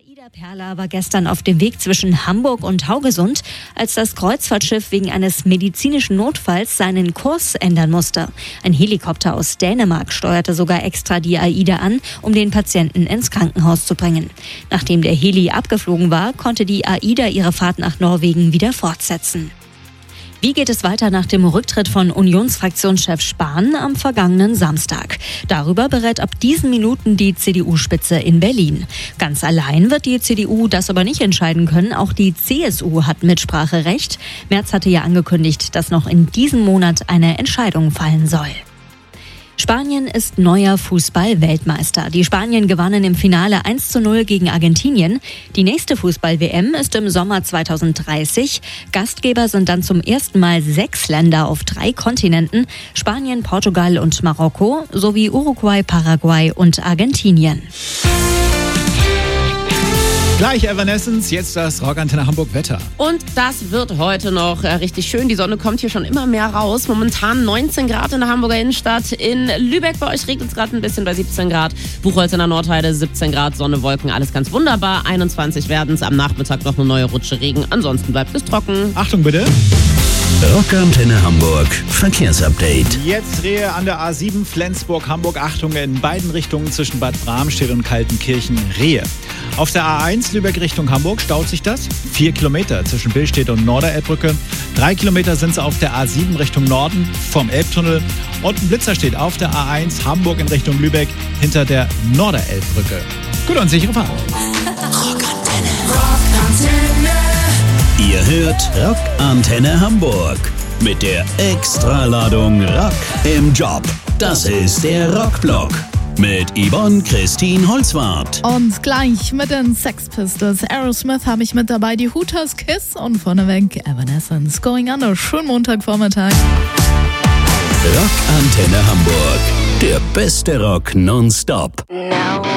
AIDA Perla war gestern auf dem Weg zwischen Hamburg und Haugesund, als das Kreuzfahrtschiff wegen eines medizinischen Notfalls seinen Kurs ändern musste. Ein Helikopter aus Dänemark steuerte sogar extra die AIDA an, um den Patienten ins Krankenhaus zu bringen. Nachdem der Heli abgeflogen war, konnte die AIDA ihre Fahrt nach Norwegen wieder fortsetzen. Wie geht es weiter nach dem Rücktritt von Unionsfraktionschef Spahn am vergangenen Samstag? Darüber berät ab diesen Minuten die CDU-Spitze in Berlin. Ganz allein wird die CDU das aber nicht entscheiden können. Auch die CSU hat Mitspracherecht. Merz hatte ja angekündigt, dass noch in diesem Monat eine Entscheidung fallen soll. Spanien ist neuer Fußball-Weltmeister. Die Spanier gewannen im Finale 1:0 gegen Argentinien. Die nächste Fußball-WM ist im Sommer 2030. Gastgeber sind dann zum ersten Mal 6 Länder auf 3 Kontinenten: Spanien, Portugal und Marokko sowie Uruguay, Paraguay und Argentinien. Gleich Evanescence, jetzt das Rockantenne Hamburg Wetter. Und das wird heute noch richtig schön. Die Sonne kommt hier schon immer mehr raus. Momentan 19 Grad in der Hamburger Innenstadt. In Lübeck bei euch regnet es gerade ein bisschen bei 17 Grad. Buchholz in der Nordheide 17 Grad, Sonne, Wolken, alles ganz wunderbar. 21 werden es. Am Nachmittag noch eine neue Rutsche Regen. Ansonsten bleibt es trocken. Achtung bitte. Rockantenne Hamburg Verkehrsupdate. Jetzt Rehe an der A7 Flensburg-Hamburg. Achtung in beiden Richtungen zwischen Bad Bramstedt und Kaltenkirchen. Rehe. Auf der A1 Lübeck Richtung Hamburg staut sich das. 4 Kilometer zwischen Billstedt und Norderelbbrücke. 3 Kilometer sind es auf der A7 Richtung Norden vom Elbtunnel. Und ein Blitzer steht auf der A1 Hamburg in Richtung Lübeck hinter der Norderelbbrücke. Gute und sichere Fahrt. Rockantenne. Ihr hört Rockantenne Hamburg mit der Extraladung Rock im Job. Das ist der Rockblock mit Yvonne Christine Holzwarth. Und gleich mit den Sex Pistols, Aerosmith habe ich mit dabei, die Hooters, Kiss und vorneweg Evanescence, Going Under. Schönen Montagvormittag. Rockantenne Hamburg, der beste Rock nonstop.